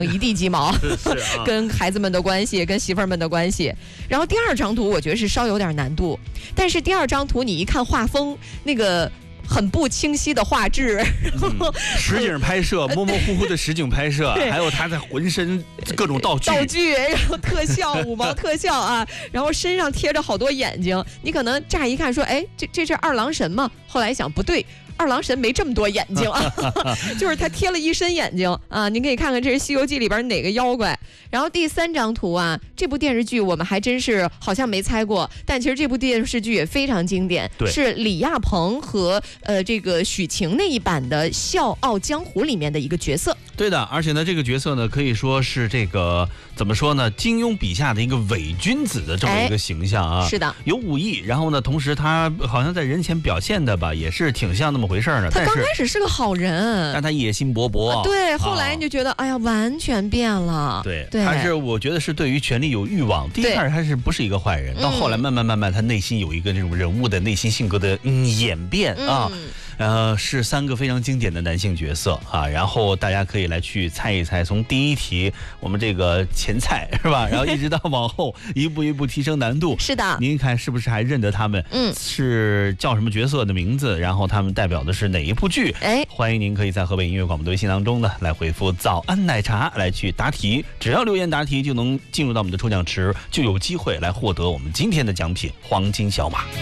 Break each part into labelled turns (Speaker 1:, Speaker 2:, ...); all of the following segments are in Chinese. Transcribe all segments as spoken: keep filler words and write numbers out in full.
Speaker 1: 一地鸡毛，
Speaker 2: 是是啊、
Speaker 1: 跟孩子们的关系，跟媳妇儿们的关系。然后第二张图我觉得是稍有点难度，但是第二张图你一看画风那个。很不清晰的画质，然后、
Speaker 2: 嗯、实景拍摄，模模糊糊的实景拍摄，还有他在浑身各种道具，
Speaker 1: 道具，然后特效，五毛特效啊，然后身上贴着好多眼睛，你可能乍一看说，哎，这这是二郎神吗？后来一想不对。二郎神没这么多眼睛啊，就是他贴了一身眼睛啊。您可以看看这是《西游记》里边哪个妖怪。然后第三张图啊，这部电视剧我们还真是好像没猜过，但其实这部电视剧也非常经典，是李亚鹏和呃这个许晴那一版的《笑傲江湖》里面的一个角色。
Speaker 2: 对的，而且呢，这个角色呢可以说是这个怎么说呢，金庸笔下的一个伪君子的这么一个形象啊。
Speaker 1: 哎、是的，
Speaker 2: 有武艺，然后呢，同时他好像在人前表现的吧，也是挺像那么回事呢。
Speaker 1: 他刚开始是个好人，
Speaker 2: 但他野心勃勃、啊。
Speaker 1: 对，后来你就觉得，啊、哎呀，完全变了。
Speaker 2: 对，
Speaker 1: 对，
Speaker 2: 他是我觉得是对于权力有欲望。第一开始他是不是一个坏人，到后来慢慢慢慢，他内心有一个这种人物的内心性格的、嗯、演变啊。嗯呃，是三个非常经典的男性角色啊，然后大家可以来去猜一猜，从第一题我们这个前菜是吧，然后一直到往后一步一步提升难度。
Speaker 1: 是的，
Speaker 2: 您看是不是还认得他们？嗯，是叫什么角色的名字？然后他们代表的是哪一部剧？哎，欢迎您可以在河北音乐广播的微信当中呢来回复早安奶茶来去答题，只要留言答题就能进入到我们的抽奖池，就有机会来获得我们今天的奖品黄金小马。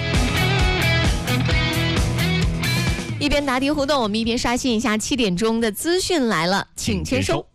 Speaker 1: 一边答题互动，我们一边刷新一下七点钟的资讯来了，请签收。